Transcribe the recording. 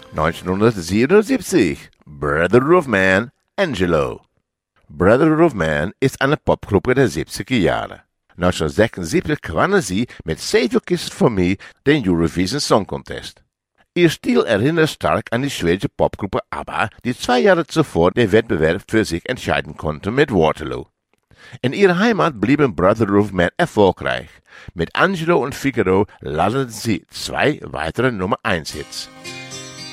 1977, Brother of Man, Angelo. Brother of Man ist eine Popgruppe der 70er Jahre. 1976 gewannen sie mit 7 Kisten für mich den Eurovision Song Contest. Ihr Stil erinnert stark an die schwedische Popgruppe ABBA, die 2 Jahre zuvor den Wettbewerb für sich entscheiden konnte mit Waterloo. In ihrer Heimat blieben Brother of Man erfolgreich. Mit Angelo und Figaro landeten sie 2 weitere Nummer 1 Hits.